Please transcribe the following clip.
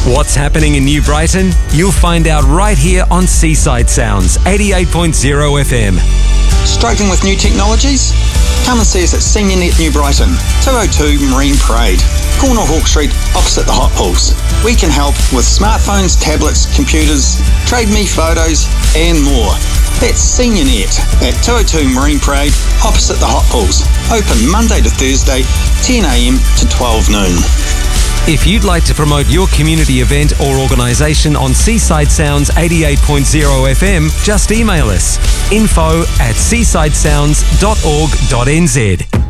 What's happening in New Brighton? You'll find out right here on Seaside Sounds, 88.0 FM. Struggling with new technologies? Come and see us at Senior Net New Brighton, 202 Marine Parade, corner Hawke Street, opposite the Hot Pools. We can help with smartphones, tablets, computers, trade me photos, and more. That's Senior Net at 202 Marine Parade, opposite the Hot Pools. Open Monday to Thursday, 10 a.m. to 12 noon. If you'd like to promote your community event or organisation on Seaside Sounds 88.0 FM, just email us info@seasidesounds.org.nz.